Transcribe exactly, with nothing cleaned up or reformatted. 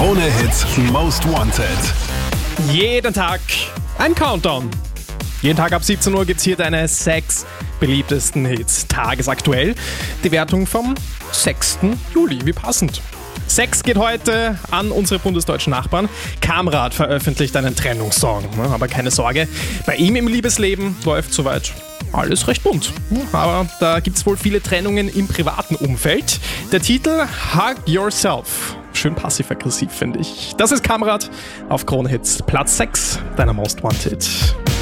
Krone Hits Most Wanted. Jeden Tag ein Countdown. Jeden Tag ab siebzehn Uhr gibt's hier deine sechs beliebtesten Hits. Tagesaktuell die Wertung vom sechsten Juli. Wie passend. sechs geht heute an unsere bundesdeutschen Nachbarn. Kamrat veröffentlicht einen Trennungssong. Aber keine Sorge, bei ihm im Liebesleben läuft soweit alles recht bunt. Aber da gibt's wohl viele Trennungen im privaten Umfeld. Der Titel Hug Yourself. Schön passiv-aggressiv, finde ich. Das ist Kamrat auf Krone Hits, Platz sechs deiner Most Wanted.